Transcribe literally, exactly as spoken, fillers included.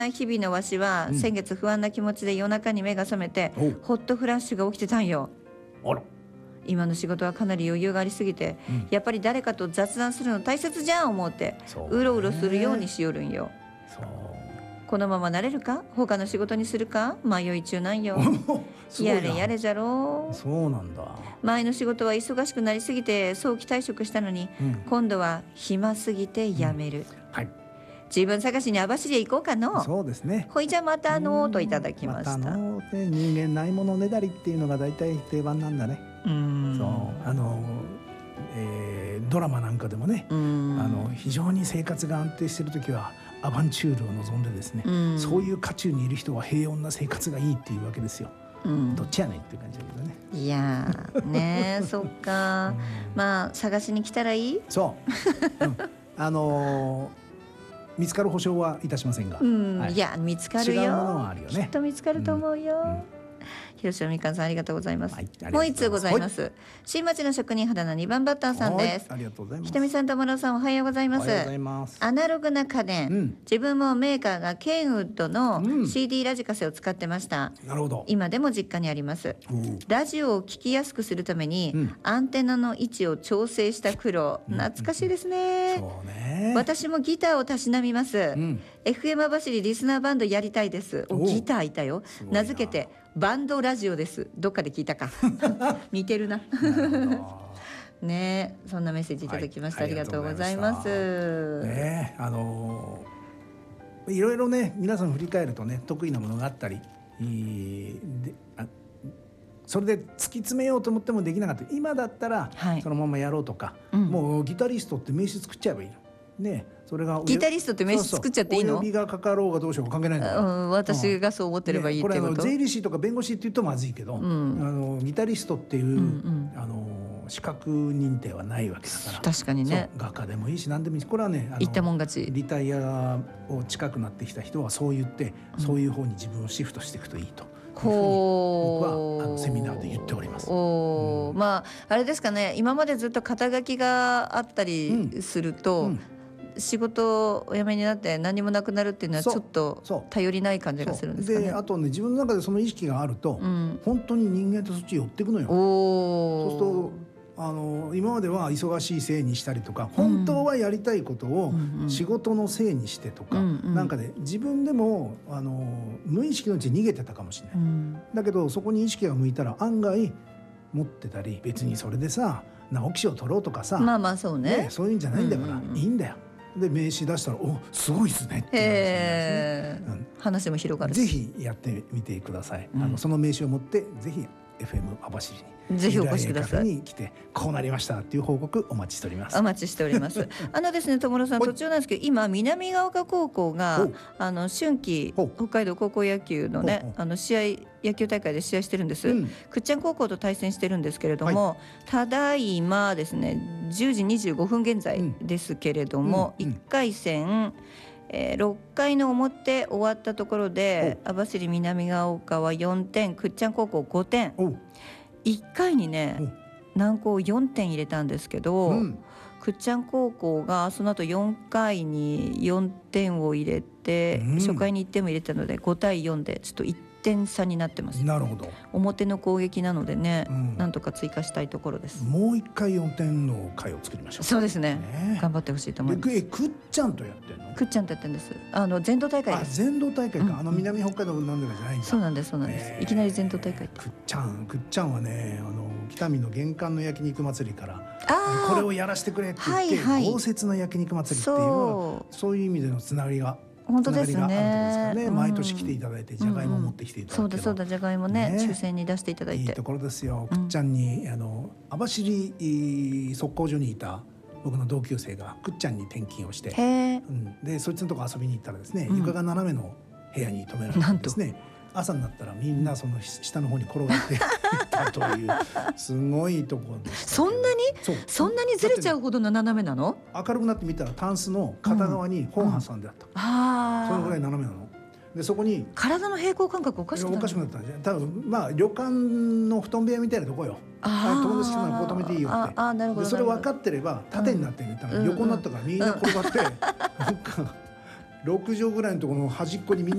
日々のわしは、 うん先月不安な気持ちで夜中に目が覚めて、 おうホットフラッシュが起きてたんよ。 あら、 今の仕事はかなり余裕がありすぎて、 うんやっぱり誰かと雑談するの大切じゃん思って、 そうねうろうろするようにしよるんよ。 そうこのまま慣れるか他の仕事にするか迷い中なんよ。 すごいなやれやれじゃろう。 そうなんだ、 前の仕事は忙しくなりすぎて早期退職したのに、 うん今度は暇すぎて辞める、 はい、 自分探しに網走へ行こうかの。 そうですね。 ほいじゃまたのーといただきました。 またのーで人間ないものねだりっていうのが大体定番なんだね。 うーんそうあの、えードラマなんかでもね、 うーんあの非常に生活が安定している時はアバンチュールを望んでですね、 うんそういう渦中にいる人は平穏な生活がいいっていうわけですよ。 うんどっちやねんっていう感じだけどね。 いやーねーそっか、まあ探しに来たらいい。 そう、うん、あのー見つかる保証はいたしませんが、 うん、 はいいや見つかるよ。 違うものはあるよねきっと見つかると思うよ。 うんうん広島みかんさんありがとうございます。 はいありがとうございますもう一通ございます。新町の職人肌のにばんバッターさんです。 はいありがとうございます。 ひとみさんともろさんおはようございます。 おはようございます。 アナログな家電、 うん自分もメーカーがケンウッドのうんシーディー ラジカセを使ってました。 なるほど。 今でも実家にあります。 おうラジオを聞きやすくするために、 うんアンテナの位置を調整した苦労、懐かしいですね。 そうね。 私もギターをたしなみます、 うんエフエム 網走リスナーバンドやりたいです。おおギターいたよ。 すごいな名付けてバンドラジオです。どっかで聞いたか似てるななるほどねえ、そんなメッセージいただきました、 はいありがとうございます。 ねえ、あのーいろいろね皆さん振り返るとね得意なものがあったり、えーであそれで突き詰めようと思ってもできなかった。今だったら、 はいそのままやろうとか、 うんもうギタリストって名刺作っちゃえばいいのね。それがギタリストって名刺作っちゃっていいの？ そうそうお呼びがかかろうがどうしようか関係ないんだから、 うん、私がそう思ってればいいってこと、 ね、これあの税理士とか弁護士って言うとまずいけど、 んあのギタリストっていう、 うんうんあの資格認定はないわけだから確かにねそう画家でもいいし何でもいいしこれはねあの言ったもん勝ち。 リタイアを近くなってきた人はそう言って、そういう方に自分をシフトしていくといいというふうに僕はあのセミナーで言っております。 おー、まああれですかね、今までずっと肩書きがあったりすると、 うん仕事をお辞めになって何もなくなるっていうのはちそうょっとそう頼りない感じがするんですかね。 であとね自分の中でその意識があると、 うん本当に人間ってそっち寄っていくのよ。 おそうするとあの今までは忙しいせいにしたりとか本当はやりたいことをうんうん仕事のせいにしてとか、 うんうんなんかで自分でもあの無意識のうちに逃げてたかもしれない、 うんだけどそこに意識が向いたら案外持ってたり別にそれでさ直木賞取ろうとかさ、 まあまあそうねねそういうんじゃないんだから、 うんうんうんいいんだよ。で名刺出したらおすごいですねって言われへえ、 うん話も広がるしぜひやってみてください、 うんあのその名刺を持ってぜひ エフエム 網走にぜひお越しください未来カフェに来てこうなりましたっていう報告お待ちしております。 お待ちしておりますあのですね、友野さんはい途中なんですけど、今南ヶ丘高校ほがうあの春季ほう北海道高校野球のねほうほうあの試合野球大会で試合してるんです、 うんくっちゃん高校と対戦してるんですけれども、ただいまですねじゅうじにじゅうごふん現在ですけれども、 うんうんいっかい戦えー、ろっかいの表終わったところで網走南ヶ丘はよんてん、くっちゃん高校ごてん、 おういっかいにねおう南高よんてん入れたんですけど、 うんくっちゃん高校がその後よんかいによんてんを入れて、 うん初回にいってんも入れたのでごたいよんでちょっといってん差になってます。 なるほど。 表の攻撃なのでね、 うんなんとか追加したいところです。 もう一回よんてんの回を作りましょう。 そうですね、 ね頑張ってほしいと思います。 でえくっちゃんとやってんの？ くっちゃんとやってるんです。あの全道大会あです。 全道大会か、 うんあの南北海道なんだかじゃないんだ。 そうなんですそうなんです、 えーいきなり全道大会ってくっちゃんくっちゃんはねあの北見の玄関の焼肉祭りからあこれをやらせてくれって言って、 はいはい豪雪の焼肉祭りっていうそそういう意味でのつながりが本当ですねつながりがあるところですからね、 うん毎年来ていただいてじゃがいも持ってきていただいて、 そうだそうだじゃがいもねね抽選に出していただいていいところですよ。 うんくっちゃんにあの網走測候所にいた僕の同級生がくっちゃんに転勤をして、 へえうん、でそいつのとこ遊びに行ったらですね、 うん床が斜めの部屋に泊められてですね朝になったらみんなその下の方に転がっていったというすごいところでしたけど。 そんなにそうそんなにずれちゃうほどの斜めなの？ 明るくなってみたらタンスの片側に本挟んであった、 あそのぐらいあ斜めなのでそこに体の平衡感覚おかしくなるおかしくなったんじゃん多分まあ旅館の布団部屋みたいなとこよ。 あー友達来たらここ止めていいよってああなるほどでそれなるほど分かってれば縦になってみたら、 うん横になったからみんな転がって、なんかろく畳ぐらいのところの端っこにみんな